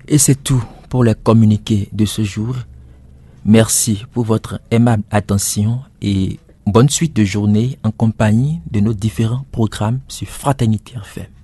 Et c'est tout pour les communiqués de ce jour. Merci pour votre aimable attention et bonne suite de journée en compagnie de nos différents programmes sur Fraternité FM.